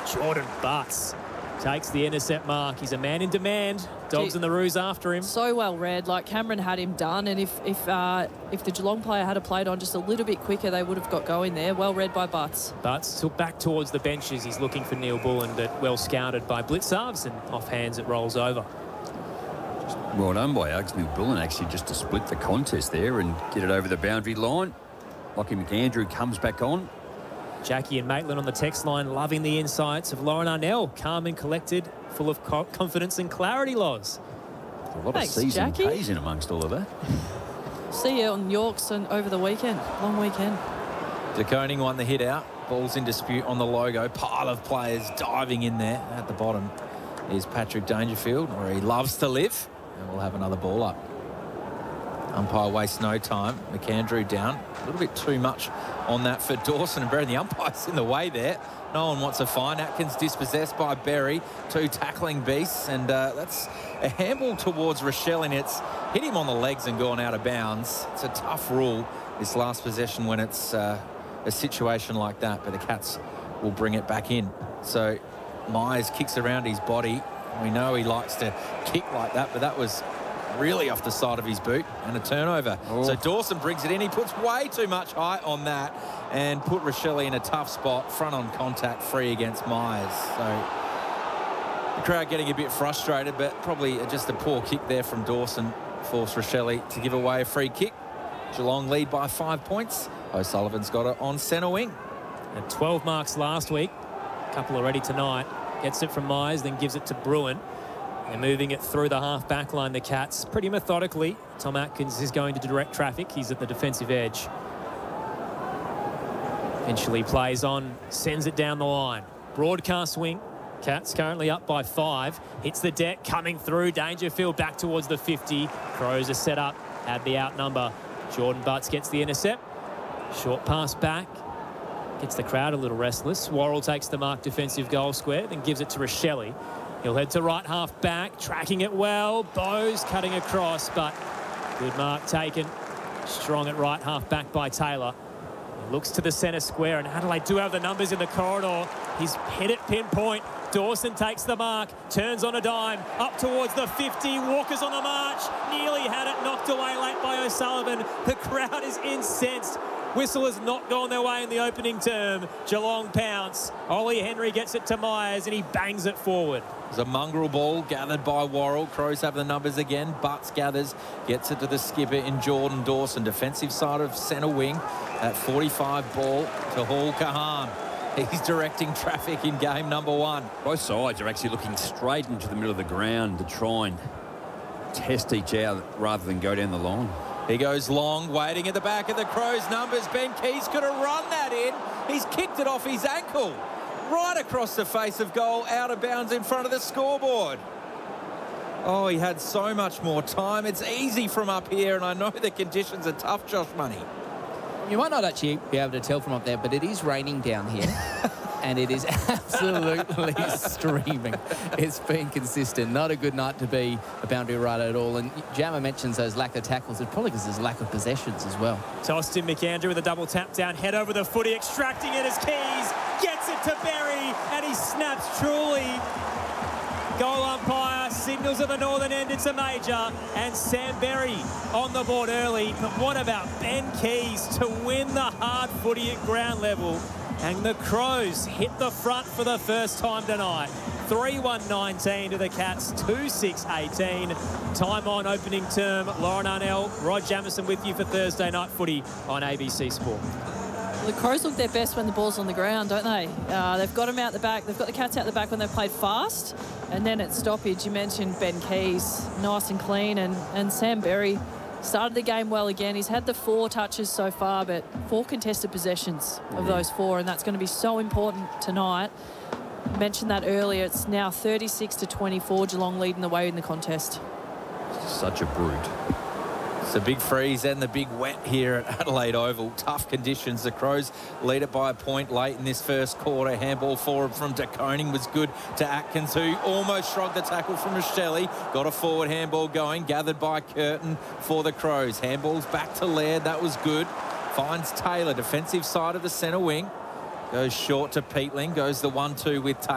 Jordan Butts takes the intercept mark. He's a man in demand. Dogs and the Roos after him. So well read. Like, Cameron had him done, and if the Geelong player had played on just a little bit quicker, they would have got going there. Well read by Butts. Butts took back towards the benches. He's looking for Neil Bullen, but well scouted by Blitzarves, and off hands it rolls over. Well done by Uggs. Neil Bullen actually just to split the contest there and get it over the boundary line. Lockie McAndrew comes back on. Jackie and Maitland on the text line, loving the insights of Lauren Arnell. Calm and collected, full of confidence and clarity, Loz. A lot of season pays in amongst all of that. See you on Yorks and over the weekend. Long weekend. De Koning won the hit out. Ball's in dispute on the logo. Pile of players diving in there. At the bottom is Patrick Dangerfield, where he loves to live. And we'll have another ball up. Umpire wastes no time. McAndrew down. A little bit too much on that for Dawson and Berry. The umpire's in the way there. No one wants a fine. Atkins dispossessed by Berry. 2 tackling beasts. And that's a handball towards Rochelle, and it's hit him on the legs and gone out of bounds. It's a tough rule, this last possession, when it's a situation like that. But the Cats will bring it back in. So Myers kicks around his body. We know he likes to kick like that, but that was really off the side of his boot and a turnover. So Dawson brings it in. He puts way too much height on that and put Rochelle in a tough spot. Front on contact, free against Myers. So the crowd getting a bit frustrated, but probably just a poor kick there from Dawson forced Rochelle to give away a free kick. Geelong lead by 5 points. O'Sullivan's got it on centre wing. And 12 marks last week. A couple already tonight. Gets it from Myers, then gives it to Bruin. They're moving it through the half-back line, the Cats, pretty methodically. Tom Atkins is going to direct traffic. He's at the defensive edge. Eventually plays on, sends it down the line. Broadcast wing. Cats currently up by 5. Hits the deck, coming through. Dangerfield back towards the 50. Crows are set up, had the outnumber. Jordan Butts gets the intercept. Short pass back. Gets the crowd a little restless. Worrell takes the mark defensive goal square, then gives it to Rochelle. He'll head to right half back, tracking it well. Bowes cutting across, but good mark taken. Strong at right half back by Taylor. He looks to the centre square, and Adelaide do have the numbers in the corridor. He's hit it pinpoint. Dawson takes the mark, turns on a dime, up towards the 50. Walker's on the march. Nearly had it knocked away late by O'Sullivan. The crowd is incensed. Whistle has not gone their way in the opening term. Geelong pounce. Ollie Henry gets it to Myers, and he bangs it forward. There's a mongrel ball gathered by Worrell. Crows have the numbers again. Butts gathers, gets it to the skipper in Jordan Dawson. Defensive side of centre wing. That 45 ball to Hall Kahan. He's directing traffic in game number 1. Both sides are actually looking straight into the middle of the ground to try and test each out rather than go down the line. He goes long, waiting at the back of the Crows' numbers. Ben Keys could have run that in. He's kicked it off his ankle. Right across the face of goal, out of bounds in front of the scoreboard. Oh, he had so much more time. It's easy from up here, and I know the conditions are tough, Josh Money. You might not actually be able to tell from up there, but it is raining down here. And it is absolutely streaming. It's been consistent. Not a good night to be a boundary rider at all. And Jammer mentions those lack of tackles. It's probably because there's lack of possessions as well. Tossed in McAndrew with a double tap down, head over the footy, extracting it as Keys gets it to Berry, and he snaps truly. Goal umpire signals at the northern end it's a major, and Sam Berry on the board early. But what about Ben Keys to win the hard footy at ground level? And the Crows hit the front for the first time tonight. 3-1-19 to the Cats, 2-6-18. Time on opening term. Lauren Arnell, Rod Jamieson with you for Thursday Night Footy on ABC Sport. The Crows look their best when the ball's on the ground, don't they? They've got them out the back. They've got the Cats out the back when they've played fast. And then at stoppage, you mentioned Ben Keys, nice and clean. And Sam Berry started the game well again. He's had the 4 touches so far, but 4 contested possessions of those 4, and that's going to be so important tonight. Mentioned that earlier. It's now 36-24, Geelong leading the way in the contest. Such a brute. It's a big freeze and the big wet here at Adelaide Oval. Tough conditions. The Crows lead it by a point late in this first quarter. Handball forward from De Koning was good to Atkins, who almost shrugged the tackle from Rochelle. Got a forward handball going, gathered by Curtin for the Crows. Handball's back to Laird. That was good. Finds Taylor, defensive side of the centre wing. Goes short to Peatling. Goes the 1-2 with Taylor.